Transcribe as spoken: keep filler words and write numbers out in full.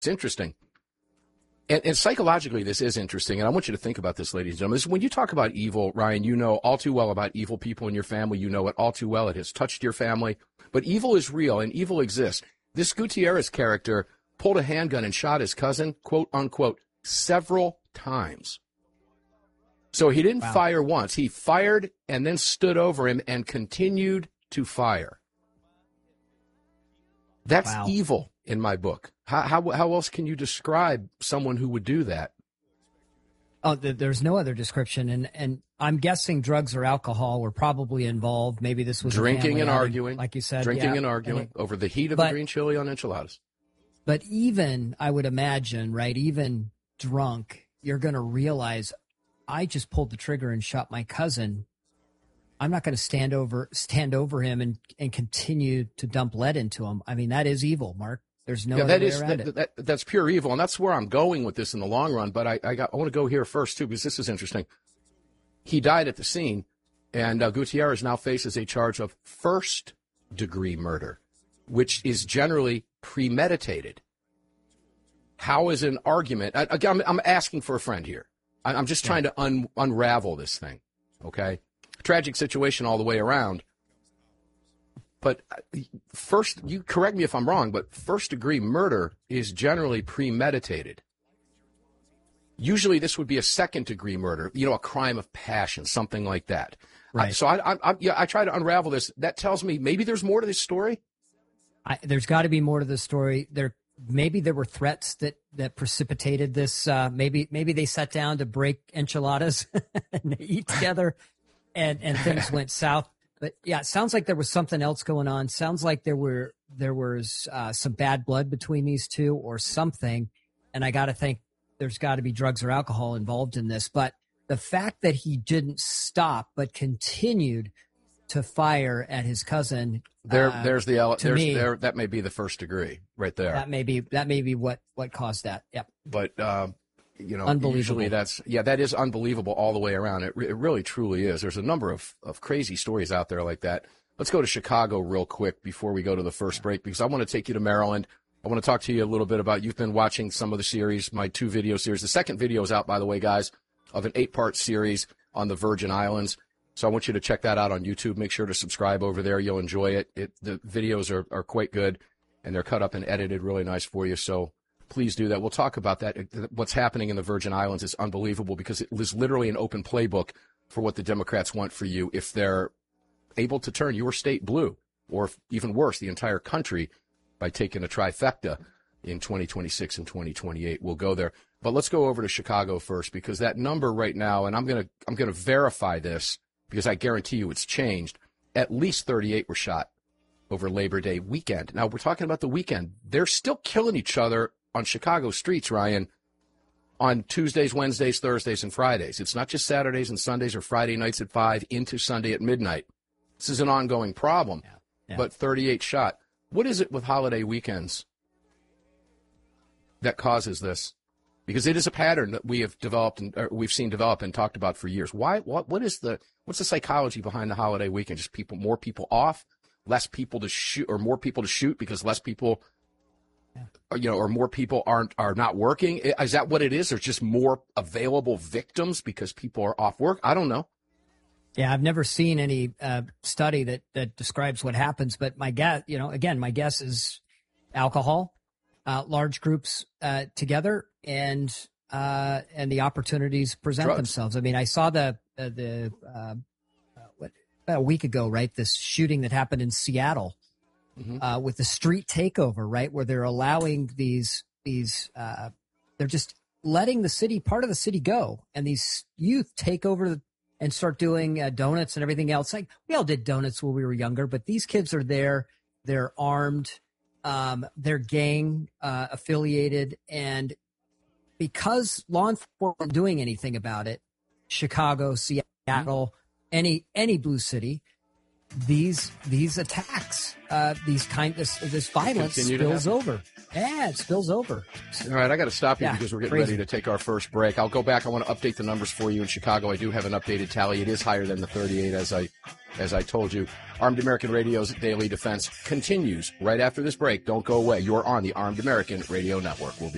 it's interesting. And, and psychologically, this is interesting, and I want you to think about this, ladies and gentlemen. This, when you talk about evil, Ryan, you know all too well about evil people in your family. You know it all too well. It has touched your family. But evil is real, and evil exists. This Gutierrez character pulled a handgun and shot his cousin, quote, unquote, several times. So he didn't wow. fire once. He fired and then stood over him and continued to fire. That's wow. evil in my book. How, how how else can you describe someone who would do that? Oh, there's no other description. And, and I'm guessing drugs or alcohol were probably involved. Maybe this was drinking and outing, arguing, like you said. Drinking yeah. and arguing and it, over the heat of but, the green chili on enchiladas. But even, I would imagine, right, even drunk, you're going to realize, I just pulled the trigger and shot my cousin. I'm not going to stand over stand over him and, and continue to dump lead into him. I mean, that is evil, Mark. There's no yeah, other that way is, around that, it. That, that's pure evil, and that's where I'm going with this in the long run. But I I, got, I want to go here first, too, because this is interesting. He died at the scene, and uh, Gutierrez now faces a charge of first-degree murder, which is generally premeditated. How is an argument? I, again, I'm, I'm asking for a friend here. I, I'm just trying yeah. to un, unravel this thing, okay? Tragic situation all the way around. But first, you correct me if I'm wrong, but first-degree murder is generally premeditated. Usually this would be a second-degree murder, you know, a crime of passion, something like that. Right. I, so I, I, I, yeah, I try to unravel this. That tells me maybe there's more to this story. I, there's got to be more to this story. There, maybe there were threats that, that precipitated this. Uh, maybe maybe they sat down to break enchiladas and eat together, and, and things went south. But yeah, it sounds like there was something else going on. Sounds like there were there was uh, some bad blood between these two or something. And I got to think there's got to be drugs or alcohol involved in this. But the fact that he didn't stop but continued to fire at his cousin, there, uh, there's the to there's me, there that may be the first degree right there. That may be that may be what what caused that. Yep. But. Uh, You know, unbelievable. Usually that's, yeah, that is unbelievable all the way around. It, re- it really, truly is. There's a number of, of crazy stories out there like that. Let's go to Chicago real quick before we go to the first break, because I want to take you to Maryland. I want to talk to you a little bit about, you've been watching some of the series, my two video series. The second video is out, by the way, guys, of an eight-part series on the Virgin Islands. So I want you to check that out on YouTube. Make sure to subscribe over there. You'll enjoy it. it the videos are, are quite good, and they're cut up and edited really nice for you. So please do that. We'll talk about that. What's happening in the Virgin Islands is unbelievable, because it is literally an open playbook for what the Democrats want for you if they're able to turn your state blue, or even worse, the entire country, by taking a trifecta in twenty twenty-six and twenty twenty-eight. We'll go there. But let's go over to Chicago first, because that number right now, and I'm going to I'm going to verify this because I guarantee you it's changed, at least thirty-eight were shot over Labor Day weekend. Now, we're talking about the weekend. They're still killing each other on Chicago streets, Ryan, on Tuesdays, Wednesdays, Thursdays, and Fridays. It's not just Saturdays and Sundays or Friday nights at five into Sunday at midnight. This is an ongoing problem, yeah. Yeah. But thirty-eight shot. What is it with holiday weekends that causes this? Because it is a pattern that we have developed and or we've seen develop and talked about for years. Why? What? What is the? What's the psychology behind the holiday weekend? Just people, more people off, less people to shoot, or more people to shoot because less people. Yeah. You know, or more people aren't are not working. Is that what it is? There's just more available victims because people are off work. I don't know. Yeah, I've never seen any uh, study that that describes what happens, but my guess, you know, again, my guess is alcohol, uh, large groups uh, together, and uh, and the opportunities present Drugs. themselves. I mean, I saw the uh, the uh, what about a week ago, right? This shooting that happened in Seattle. Mm-hmm. Uh, with the street takeover, right, where they're allowing these these uh, they're just letting the city part of the city go, and these youth take over the, and start doing uh, donuts and everything else. Like we all did donuts when we were younger, but these kids are there, they're armed, um, they're gang uh, affiliated, and because law enforcement isn't doing anything about it, Chicago, Seattle, mm-hmm. any any blue city. These these attacks, uh, these kind this this violence spills over. Yeah, it spills over. All right, I got to stop you yeah, because we're getting crazy. ready to take our first break. I'll go back. I want to update the numbers for you in Chicago. I do have an updated tally. It is higher than the thirty-eight, as I as I told you. Armed American Radio's Daily Defense continues right after this break. Don't go away. You're on the Armed American Radio Network. We'll be